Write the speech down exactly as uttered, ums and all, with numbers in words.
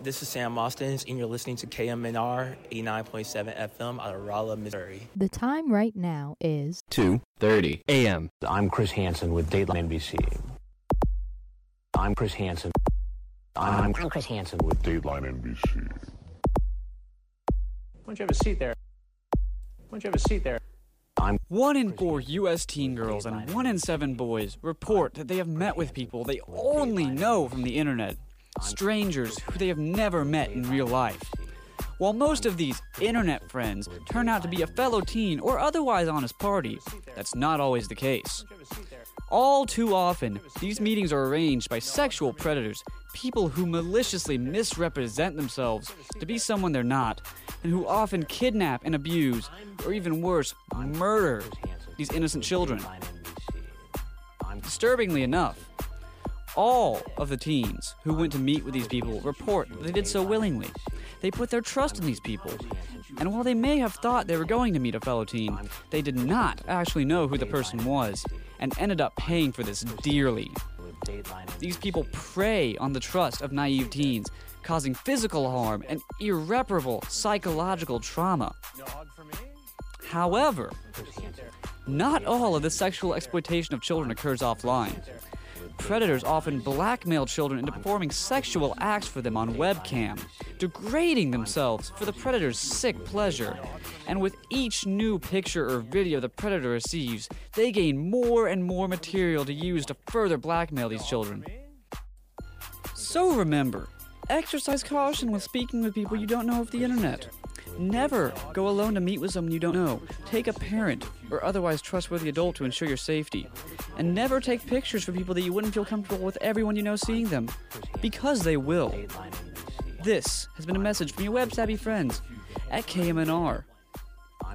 This is Sam Austin, and you're listening to K M N R eighty-nine point seven F M out of Rolla, Missouri. The time right now is two thirty a.m. I'm Chris Hansen with Dateline N B C. I'm Chris Hansen. I'm, I'm Chris Hansen with Dateline N B C. Why don't you have a seat there? Why don't you have a seat there? I'm One in four U S teen girls and one in seven boys report that they have met with people they only know from the internet. Strangers who they have never met in real life. While most of these internet friends turn out to be a fellow teen or otherwise honest party, that's not always the case. All too often, these meetings are arranged by sexual predators, people who maliciously misrepresent themselves to be someone they're not, and who often kidnap and abuse, or even worse, murder these innocent children. Disturbingly enough, all of the teens who went to meet with these people report that they did so willingly. They put their trust in these people. And while they may have thought they were going to meet a fellow teen, they did not actually know who the person was and ended up paying for this dearly. These people prey on the trust of naive teens, causing physical harm and irreparable psychological trauma. However, not all of the sexual exploitation of children occurs offline. Predators often blackmail children into performing sexual acts for them on webcam, degrading themselves for the predator's sick pleasure. And with each new picture or video the predator receives, they gain more and more material to use to further blackmail these children. So remember, exercise caution when speaking with people you don't know over the internet. Never go alone to meet with someone you don't know. Take a parent or otherwise trustworthy adult to ensure your safety. And never take pictures for people that you wouldn't feel comfortable with everyone you know seeing them. Because they will. This has been a message from your web-savvy friends at K M N R.